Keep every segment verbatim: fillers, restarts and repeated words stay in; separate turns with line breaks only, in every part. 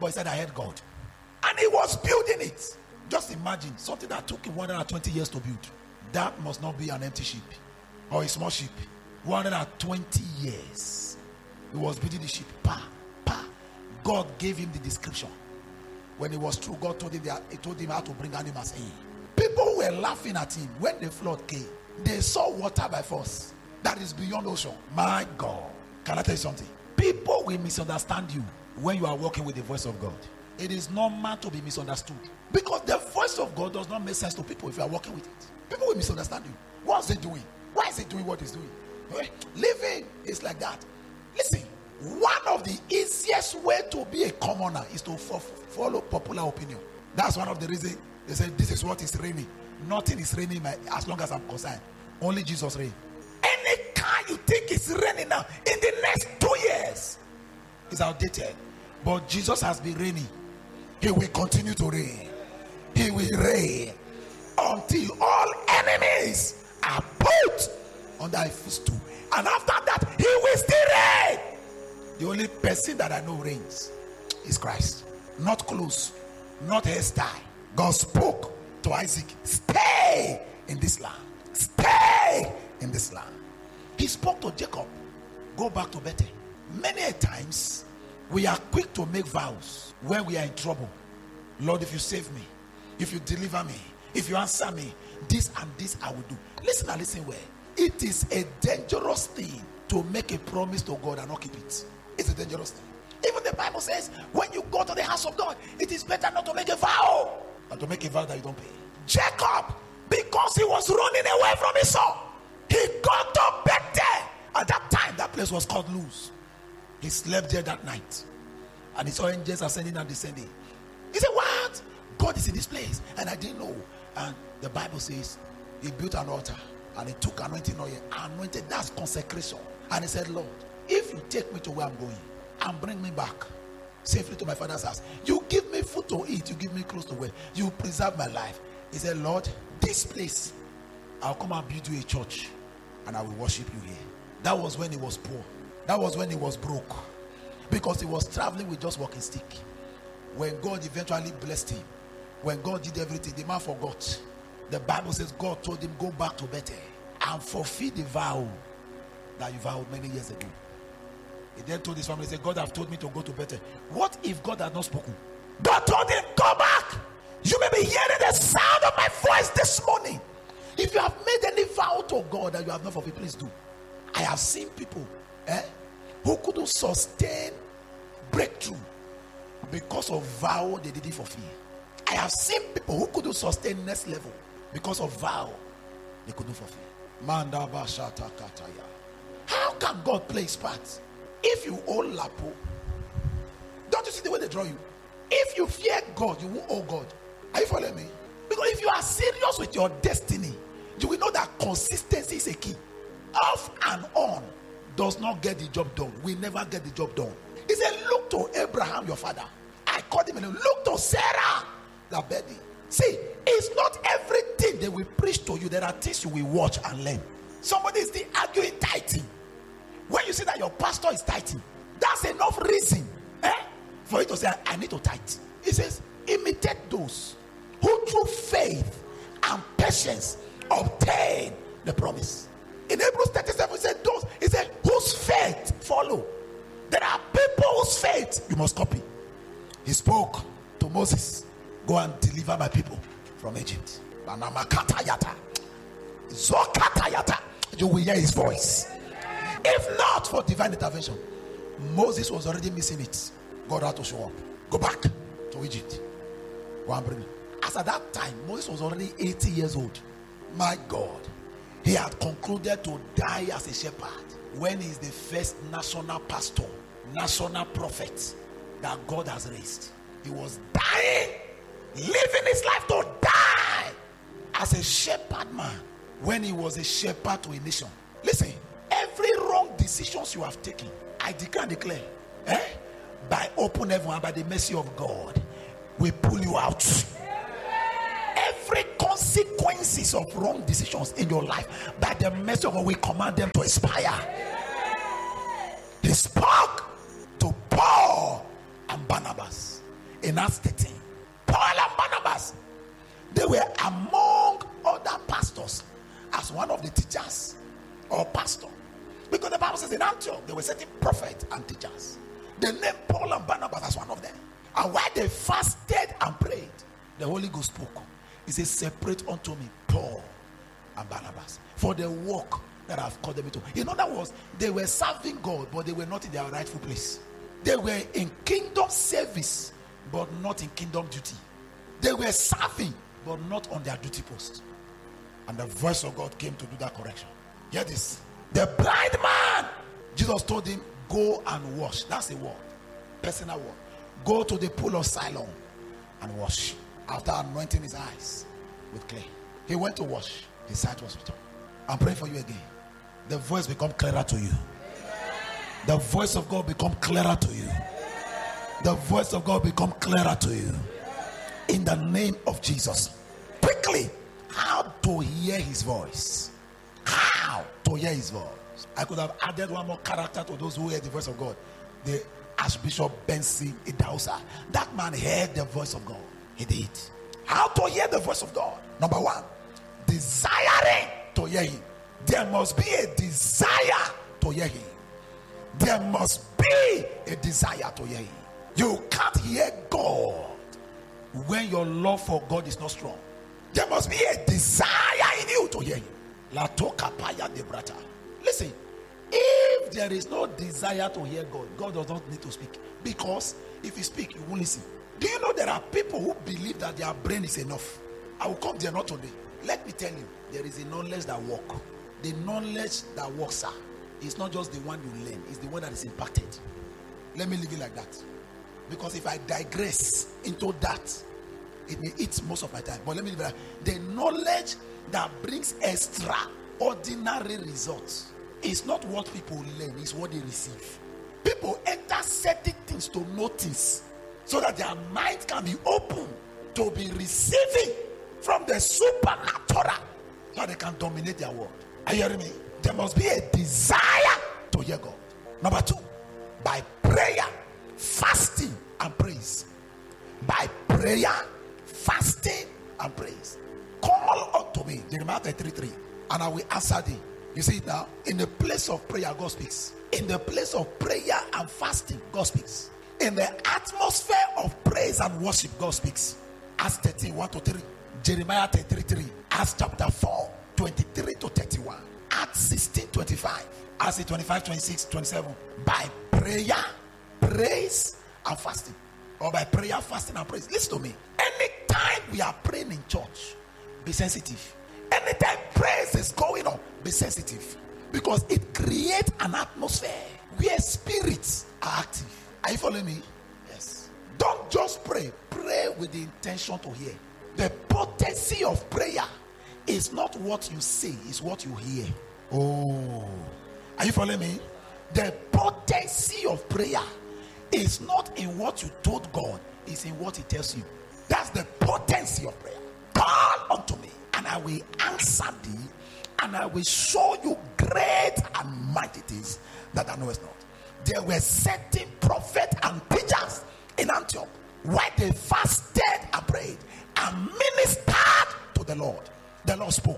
but he said, I heard God. And he was building it. Just imagine something that took him one hundred twenty years to build. That must not be an empty ship or a small ship. one hundred twenty years. He was building the ship. Pa, pa. God gave him the description. When he was through, God told him, that, he told him how to bring animals in. People were laughing at him when the flood came. They saw water by force. That is beyond ocean. My God. Can I tell you something? People will misunderstand you when you are walking with the voice of God. It is normal to be misunderstood. Because the voice of God does not make sense to people if you are walking with it. People will misunderstand you. What's he doing? Why is he doing what he's doing? Living is like that. Listen, one of the easiest way to be a commoner is to follow popular opinion. That's one of the reasons they say this is what is raining. Nothing is raining as long as I'm concerned. Only Jesus reigns. Any car you think is raining now in the next two years is outdated. But Jesus has been reigning. He will continue to reign. He will reign until all enemies are put under his footstool. And after that, he will still reign. The only person that I know reigns is Christ. Not close, not hairstyle. God spoke to Isaac, stay in this land. Stay in this land. He spoke to Jacob, go back to Bethel. Many a times, we are quick to make vows when we are in trouble. Lord, if you save me, if you deliver me, if you answer me, this and this I will do. Listen and listen well. It is a dangerous thing to make a promise to God and not keep it. It's a dangerous thing. Even the Bible says, when you go to the house of God, it is better not to make a vow than to make a vow that you don't pay. Jacob, because he was running away from Esau, he got to Bethel. At that time, that place was called Luz. He slept there that night, and he saw angels ascending and descending. He said, what? God is in this place, and I didn't know. And the Bible says he built an altar, and he took anointing oil, anointed. That's consecration. And he said, Lord, if you take me to where I'm going and bring me back safely to my father's house, you give me food to eat, you give me clothes to wear, you preserve my life. He said, Lord, this place, I'll come and build you a church, and I will worship you here. That was when he was poor. That was when he was broke, because he was traveling with just walking stick. When God eventually blessed him, when God did everything, the man forgot. The Bible says God told him, go back to Bethel and fulfill the vow that you vowed many years ago. He then told his family, he said, God have told me to go to Bethel. What if God had not spoken? God told him, go back. You may be hearing the sound of my voice this morning. If you have made any vow to God that you have not fulfilled, please do. I have seen people eh, who couldn't sustain breakthrough because of vow they didn't fulfill. I have seen people who couldn't sustain next level because of vow they couldn't fulfill. How can God play his part? If you owe Lapo, don't you see the way they draw you? If you fear God, you will owe God. Are you following me? Because if you are serious with your destiny, you will know that consistency is a key. Off and on does not get the job done. We never get the job done. He said, look to Abraham, your father. I called him and look to Sarah, the baby. See, it's not everything they will preach to you. There are things you will watch and learn. Somebody is still arguing tithing. When you see that your pastor is tithing, that's enough reason eh, for you to say, I need to tithe. He says, imitate those who through faith and patience obtain the promise. In Hebrews thirty-seven, he said, those, he said, whose faith follow. There are people whose faith you must copy. He spoke to Moses, go and deliver my people from Egypt. You will hear his voice. If not for divine intervention, Moses was already missing it. God had to show up. Go back to Egypt. Go and bring it. As at that time, Moses was already eighty years old. My God. He had concluded to die as a shepherd when he is the first national pastor, national prophet that God has raised. He was dying, living his life to die as a shepherd man when he was a shepherd to a nation. Listen, every wrong decisions you have taken, I declare and declare, eh, by open heaven and by the mercy of God, we pull you out. Every consequences of wrong decisions in your life, by the mercy of God, we command them to expire. He spoke to Paul and Barnabas. In Acts thirteen, Paul and Barnabas, they were among other pastors as one of the teachers or pastor. Because the Bible says in Antioch, there were certain prophets and teachers. They named Paul and Barnabas as one of them. And while they fasted and prayed, the Holy Ghost spoke. He said, separate unto me Paul and Barnabas for the work that I've called them into. In other words, they were serving God, but they were not in their rightful place. They were in kingdom service, but not in kingdom duty. They were serving, but not on their duty post. And the voice of God came to do that correction. Hear this. The blind man, Jesus told him, go and wash. That's a word, personal word. Go to the pool of Siloam and wash. After anointing his eyes with clay, he went to wash. His sight was returned. I'm praying for you again. The voice become clearer to you. The voice of God become clearer to you. The voice of God become clearer to you. In the name of Jesus. Quickly, how to hear his voice. How to hear his voice. I could have added one more character to those who hear the voice of God. The Archbishop Benson Idahosa. That man heard the voice of God. He did. How to hear the voice of God? Number one, desiring to hear him. There must be a desire to hear him. There must be a desire to hear him. You can't hear God when your love for God is not strong. There must be a desire in you to hear him. La toka paya de brata. Listen, if there is no desire to hear God, God does not need to speak. Because if he speaks, you won't listen. Do you know there are people who believe that their brain is enough? I will come there not today. Let me tell you, there is a knowledge that works. The knowledge that works, sir, is not just the one you learn, it's the one that is impacted. Let me leave it like that. Because if I digress into that, it may eat most of my time. But let me leave it like that. The knowledge that brings extraordinary results is not what people learn, it's what they receive. People enter certain things to notice, so that their mind can be open to be receiving from the supernatural, so that they can dominate their world. Are you hearing me? There must be a desire to hear God. Number two, by prayer, fasting, and praise. By prayer, fasting, and praise. Call unto me, Jeremiah thirty-three three, and I will answer thee. You see it now? In the place of prayer, God speaks. In the place of prayer and fasting, God speaks. In the atmosphere of praise and worship, God speaks. Acts thirteen one to three. Jeremiah thirty-three three. Acts chapter four twenty-three to thirty-one. Acts sixteen twenty-five. Acts twenty-five twenty-six twenty-seven. By prayer, praise, and fasting. Or by prayer, fasting, and praise. Listen to me. Anytime we are praying in church, be sensitive. Anytime praise is going on, be sensitive. Because it creates an atmosphere where spirits are active. Are you following me? Yes. Don't just pray. Pray with the intention to hear. The potency of prayer is not what you say, it's what you hear. Oh. Are you following me? The potency of prayer is not in what you told God, it's in what he tells you. That's the potency of prayer. Call unto me, and I will answer thee, and I will show you great and mighty things that thou knowest not. There were certain prophets and preachers in Antioch where they fasted and prayed and ministered to the Lord. The Lord spoke,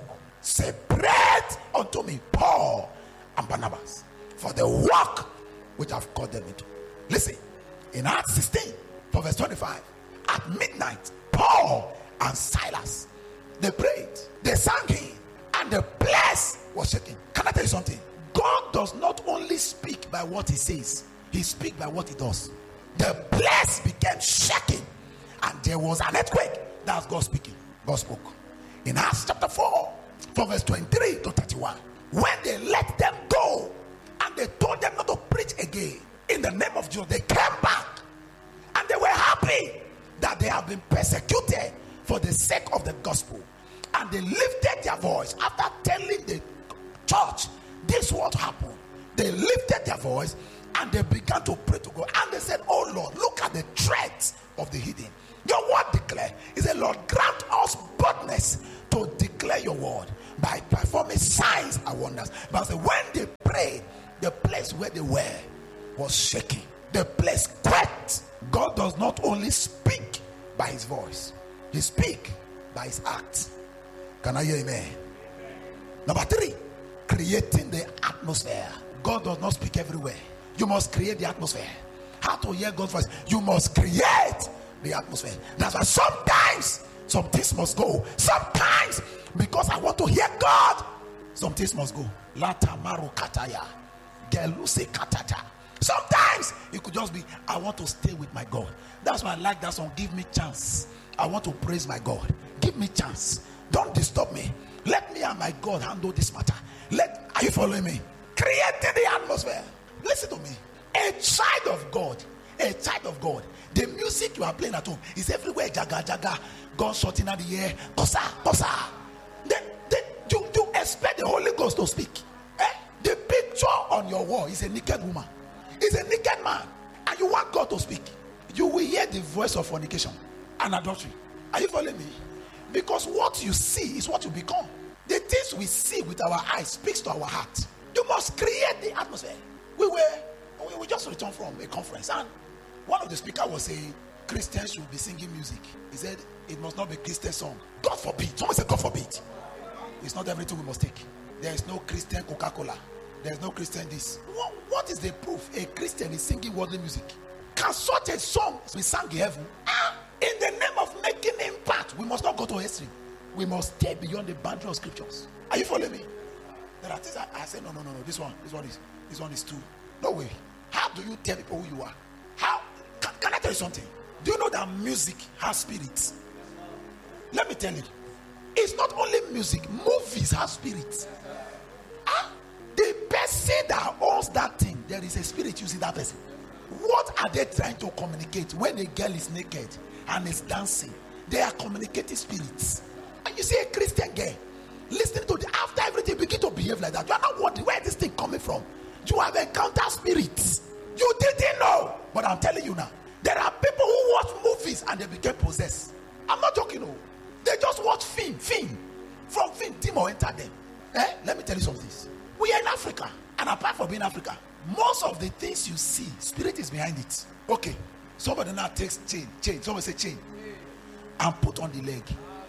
separate unto me Paul and Barnabas for the work which I've called them into. Listen, in Acts sixteen, for verse twenty-five, at midnight, Paul and Silas, they prayed, they sang hymn, and the place was shaking. Can I tell you something? God does not only speak by what he says, he speaks by what he does. The place became shaking, and there was an earthquake. That's God speaking. God spoke. In Acts chapter four, from verse twenty-three to thirty-one, when they let them go and they told them not to preach again in the name of Jesus, they came back and they were happy that they have been persecuted for the sake of the gospel. And they lifted their voice after telling the church this what happened. They lifted their voice and they began to pray to God. And they said, oh Lord, look at the threats of the hidden. Your word declare. He said, Lord, grant us boldness to declare your word by performing signs and wonders. But when they prayed, the place where they were was shaking. The place quaked. Yet, God does not only speak by his voice, he speaks by his acts. Can I hear amen? Number three, creating the atmosphere. God does not speak everywhere. You must create the atmosphere. How to hear God's voice? You must create the atmosphere. That's why sometimes some things must go. Sometimes, because I want to hear God, some things must go. Lata maru kataya, geluse katata. Sometimes it could just be, I want to stay with my God. That's why I like that song. Give me chance. I want to praise my God. Give me chance. Don't disturb me. Let me and my God handle this matter. Let are you following me? Creating the atmosphere. Listen to me. A child of God, a child of God. The music you are playing at home is everywhere. Jaga jaga, God shouting at the air. Kosa kosa. Then, then you, you expect the Holy Ghost to speak. Eh? The picture on your wall is a naked woman. It's a naked man, and you want God to speak. You will hear the voice of fornication and adultery. Are you following me? Because what you see is what you become. The things we see with our eyes speaks to our heart. You must create the atmosphere. We were we, we just returned from a conference, and one of the speakers was saying Christians should be singing music. He said it must not be Christian song. God forbid. Someone said God forbid. It's not everything we must take. There is no Christian Coca-Cola. There is no Christian this. What, what is the proof a Christian is singing worldly music? Can such a song be sung in heaven? Ah, in the name of making impact, we must not go to history. We must stay beyond the boundary of scriptures. Are you following me? There are things I, I say, no, no, no, no. This one, this one is, this one is too. No way. How do you tell people who you are? How? Can, can I tell you something? Do you know that music has spirits? Let me tell you. It's not only music. Movies have spirits. Ah, the person that owns that thing, there is a spirit using that person. What are they trying to communicate when a girl is naked and is dancing? They are communicating spirits. And you see a Christian girl listening to the after everything begin to behave like that. You are not wondering where is this thing coming from. You have encountered spirits. You didn't know. But I'm telling you now, there are people who watch movies and they become possessed. I'm not joking. No. They just watch film, film. From film, demon enter them. Eh? Let me tell you something. We are in Africa. And apart from being Africa, most of the things you see, spirit is behind it. Okay. Somebody now takes chain, chain. Somebody say chain. And put on the leg.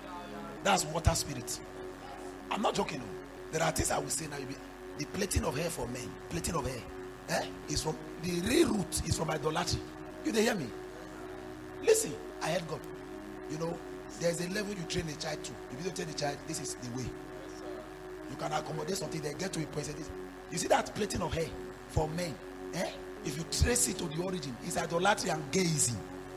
That's water spirit. I'm not joking. No. There are things I will say now. The plaiting of hair for men. Plaiting of hair. Eh? Is from the real root is from idolatry. You they hear me? Listen, I heard God. You know, there's a level you train a child to. If you don't tell the child, this is the way. You can accommodate something, they get to a point. You see that plaiting of hair for men? Eh? If you trace it to the origin, it's idolatry and gazing.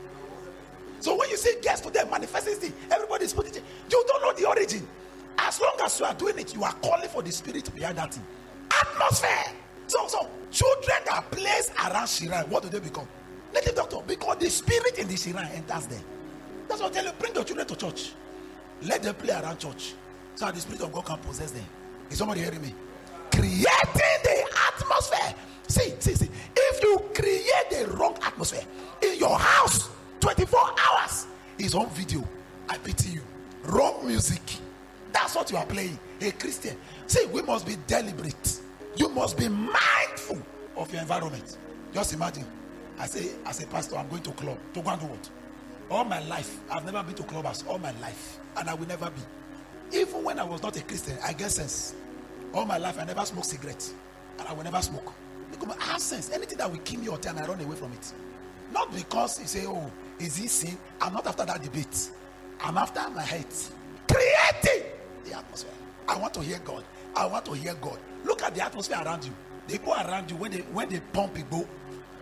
So when you say yes to them, manifesting thing, everybody is putting it. You don't know the origin. As long as you are doing it, you are calling for the spirit behind that thing. Atmosphere. So, so children that plays around shrine, what do they become? Native doctor, because the spirit in the shrine enters them. That's what I tell you. Bring your children to church. Let them play around church, so that the spirit of God can possess them. Is somebody hearing me? Creating the atmosphere. See, see, see. If you create the wrong atmosphere in your house, twenty-four hours is on video. I pity you. Wrong music. That's what you are playing. A Christian. See, we must be deliberate. You must be mindful of your environment. Just imagine. I say, as a pastor, I'm going to club. To go and do what? All my life, I've never been to clubbers. All my life. And I will never be. Even when I was not a Christian, I get sense. All my life, I never smoked cigarettes. And I will never smoke. Because I have sense. Anything that will kill me or turn, I run away from it. Not because you say, oh, is he sin? I'm not after that debate. I'm after my head. Creating the atmosphere. I want to hear God. I want to hear God. Look at the atmosphere around you. The people around you, when they when they pump it, go.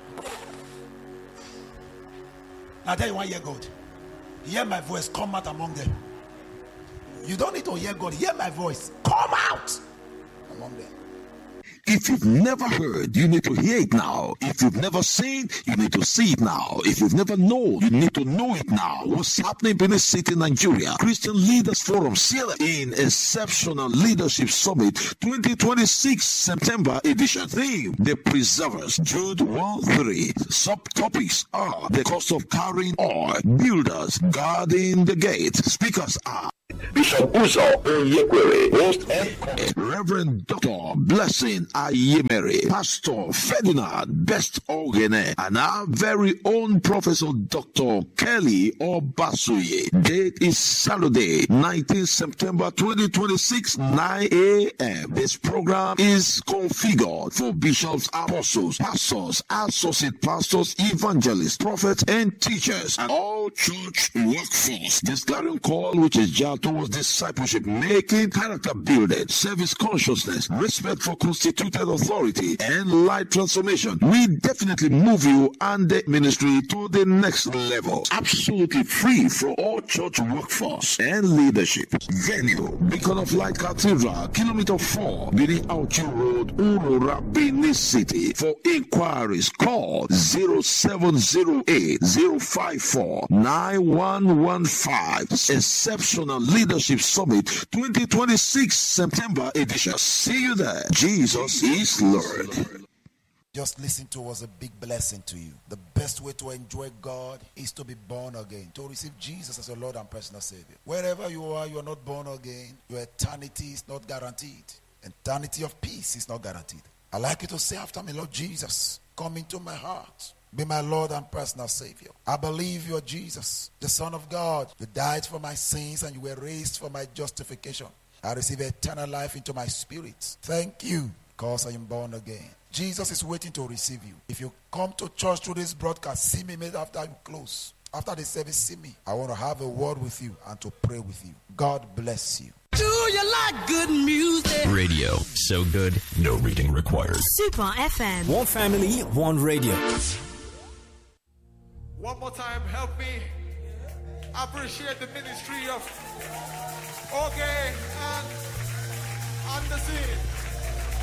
Now tell you want to hear God. Hear my voice, come out among them. You don't need to hear God. Hear my voice. Come out among them.
If you've never heard, you need to hear it now. If you've never seen, you need to see it now. If you've never known, you need to know it now. What's happening in Benin City, Nigeria? Christian Leaders Forum, C L F, in Exceptional Leadership Summit twenty twenty-six September edition. Theme, The Preservers, Jude one three. Subtopics are the cost of carrying oil, builders guarding the gate. Speakers are Bishop Uzo Onyekwere, host and Reverend Doctor Blessing Ayemere, Pastor Ferdinand Best Ogene, and our very own Professor Doctor Kelly Obasuye. Date is Saturday, nineteenth September twenty twenty-six, nine a.m. This program is configured for bishops, apostles, pastors, associate pastors, evangelists, prophets, and teachers, and all church workforce. This clarion call, which is geared towards discipleship, making, character building, service consciousness, respect for constituted authority, and life transformation. We definitely move you and the ministry to the next level. Absolutely free for all church workforce and leadership. Venue, Beacon of Light Cathedral, Kilometer four, Bini Auchi Road, Urora, Benin City. For inquiries, call zero seven zero eight, zero five four, nine one one five. Exceptional Leadership Summit twenty twenty-six September edition. See you there. Jesus is Lord.
Just listen to was a big blessing to you. The best way to enjoy God is to be born again, to receive Jesus as your Lord and personal Savior. Wherever you are, you are not born again. Your eternity is not guaranteed. Eternity of peace is not guaranteed. I like you to say after me, Lord Jesus, come into my heart. Be my Lord and personal Savior. I believe you are Jesus, the Son of God. You died for my sins and you were raised for my justification. I receive eternal life into my spirit. Thank you because I am born again. Jesus is waiting to receive you. If you come to church through this broadcast, see me made after you close. After the service, see me. I want to have a word with you and to pray with you. God bless you.
Do you like good music?
Radio. So good, no reading required.
Super F M.
One family, one radio.
One more time, help me appreciate the ministry of Oge and Anderson.